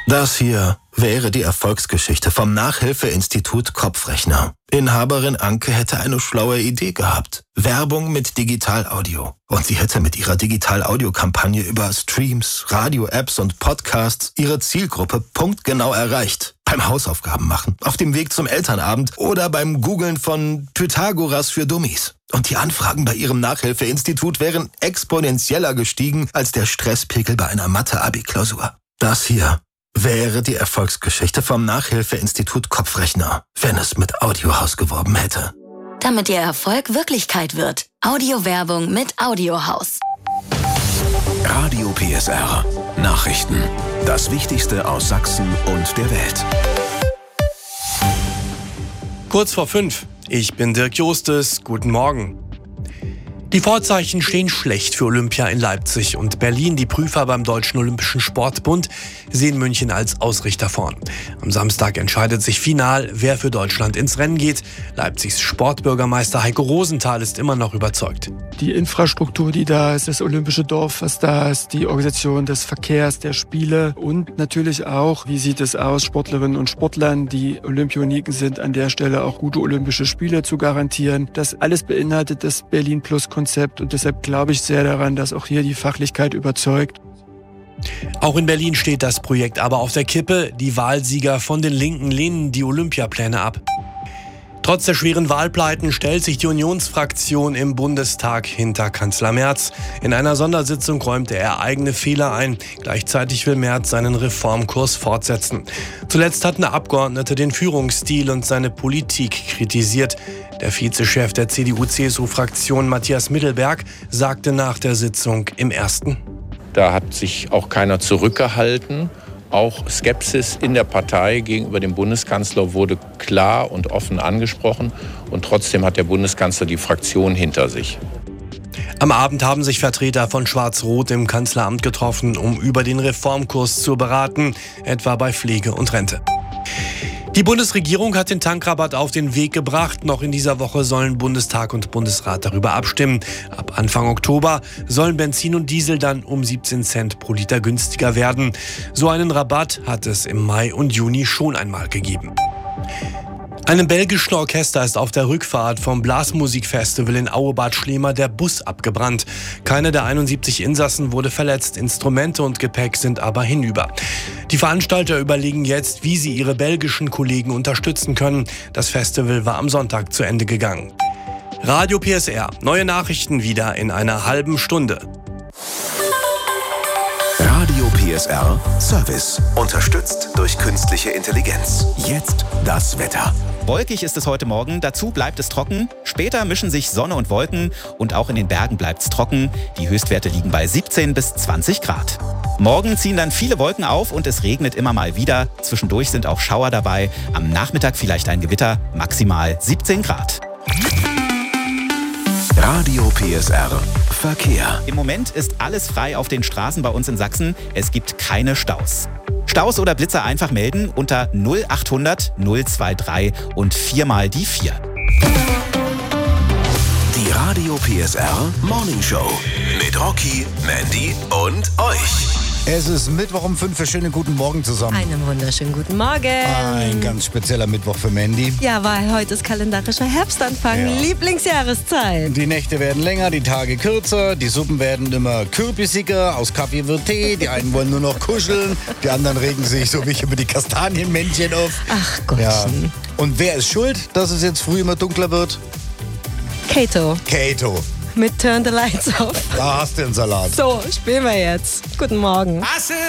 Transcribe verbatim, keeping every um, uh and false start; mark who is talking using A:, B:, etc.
A: Das hier wäre die Erfolgsgeschichte vom Nachhilfeinstitut Kopfrechner. Inhaberin Anke hätte eine schlaue Idee gehabt. Werbung mit Digital-Audio. Und sie hätte mit ihrer Digital-Audio-Kampagne über Streams, Radio-Apps und Podcasts ihre Zielgruppe punktgenau erreicht. Beim Hausaufgaben machen, auf dem Weg zum Elternabend oder beim Googlen von Pythagoras für Dummies. Und die Anfragen bei ihrem Nachhilfeinstitut wären exponentieller gestiegen als der Stresspegel bei einer Mathe-Abi-Klausur. Das hier wäre die Erfolgsgeschichte vom Nachhilfeinstitut Kopfrechner, wenn es mit Audiohaus geworben hätte.
B: Damit Ihr Erfolg Wirklichkeit wird. Audiowerbung mit Audiohaus.
C: Radio P S R. Nachrichten. Das Wichtigste aus Sachsen und der Welt.
D: Kurz vor fünf. Ich bin Dirk Jostes. Guten Morgen. Die Vorzeichen stehen schlecht für Olympia in Leipzig und Berlin. Die Prüfer beim Deutschen Olympischen Sportbund sehen München als Ausrichter vorn. Am Samstag entscheidet sich final, wer für Deutschland ins Rennen geht. Leipzigs Sportbürgermeister Heiko Rosenthal ist immer noch überzeugt.
E: Die Infrastruktur, die da ist, das olympische Dorf, was da ist, die Organisation des Verkehrs, der Spiele und natürlich auch, wie sieht es aus, Sportlerinnen und Sportlern, die Olympioniken sind, an der Stelle auch gute Olympische Spiele zu garantieren. Das alles beinhaltet das Berlin-Plus-Konzept und deshalb glaube ich sehr daran, dass auch hier die Fachlichkeit überzeugt.
D: Auch in Berlin steht das Projekt aber auf der Kippe. Die Wahlsieger von den Linken lehnen die Olympiapläne ab. Trotz der schweren Wahlpleiten stellt sich die Unionsfraktion im Bundestag hinter Kanzler Merz. In einer Sondersitzung räumte er eigene Fehler ein. Gleichzeitig will Merz seinen Reformkurs fortsetzen. Zuletzt hatten Abgeordnete den Führungsstil und seine Politik kritisiert. Der Vizechef der C D U-C S U-Fraktion Matthias Mittelberg sagte nach der Sitzung im Ersten:
F: Da hat sich auch keiner zurückgehalten. Auch Skepsis in der Partei gegenüber dem Bundeskanzler wurde klar und offen angesprochen. Und trotzdem hat der Bundeskanzler die Fraktion hinter sich.
D: Am Abend haben sich Vertreter von Schwarz-Rot im Kanzleramt getroffen, um über den Reformkurs zu beraten, etwa bei Pflege und Rente. Die Bundesregierung hat den Tankrabatt auf den Weg gebracht. Noch in dieser Woche sollen Bundestag und Bundesrat darüber abstimmen. Ab Anfang Oktober sollen Benzin und Diesel dann um siebzehn Cent pro Liter günstiger werden. So einen Rabatt hat es im Mai und Juni schon einmal gegeben. Einem belgischen Orchester ist auf der Rückfahrt vom Blasmusikfestival in Auebad Schlema der Bus abgebrannt. Keiner der einundsiebzig Insassen wurde verletzt, Instrumente und Gepäck sind aber hinüber. Die Veranstalter überlegen jetzt, wie sie ihre belgischen Kollegen unterstützen können. Das Festival war am Sonntag zu Ende gegangen. Radio P S R, neue Nachrichten wieder in einer halben Stunde.
C: Radio P S R Service. Unterstützt durch künstliche Intelligenz. Jetzt das Wetter.
G: Wolkig ist es heute Morgen, dazu bleibt es trocken. Später mischen sich Sonne und Wolken und auch in den Bergen bleibt es trocken. Die Höchstwerte liegen bei siebzehn bis zwanzig Grad. Morgen ziehen dann viele Wolken auf und es regnet immer mal wieder. Zwischendurch sind auch Schauer dabei. Am Nachmittag vielleicht ein Gewitter, maximal siebzehn Grad.
C: Radio P S R Verkehr.
G: Im Moment ist alles frei auf den Straßen bei uns in Sachsen. Es gibt keine Staus. Staus oder Blitzer einfach melden unter null achthundert null drei drei und viermal die vier.
C: Die Radio P S R Morning Show mit Rocky, Mandy und euch.
H: Es ist Mittwoch um fünf. Schönen guten Morgen zusammen.
I: Einen wunderschönen guten Morgen.
H: Ein ganz spezieller Mittwoch für Mandy.
I: Ja, weil heute ist kalendarischer Herbstanfang,
H: Ja.
I: Lieblingsjahreszeit.
H: Die Nächte werden länger, die Tage kürzer, die Suppen werden immer kürbisiger, aus Kaffee wird Tee, die einen wollen nur noch kuscheln, die anderen regen sich so wie ich über die Kastanienmännchen auf.
I: Ach Gottchen.
H: Ja. Und wer ist schuld, dass es jetzt früh immer dunkler wird?
I: Kato
H: Kato.
I: mit Turn the Lights Off.
H: Da hast du den Salat.
I: So, spielen wir jetzt. Guten Morgen.
J: I said